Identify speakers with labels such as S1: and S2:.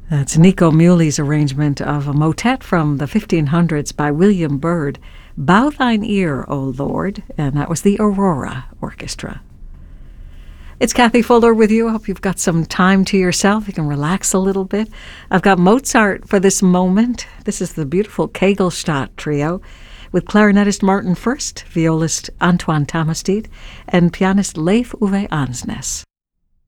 S1: That's Nico Muley's arrangement of a motet from the 1500s by William Byrd, Bow Thine Ear, O Lord, and that was the Aurora Orchestra. It's Kathy Fuller with you. I hope you've got some time to yourself. You can relax a little bit. I've got Mozart for this moment. This is the beautiful Kegelstadt Trio with clarinetist Martin Furst, violist Antoine Tamastid, and pianist Leif Uwe Ansnes.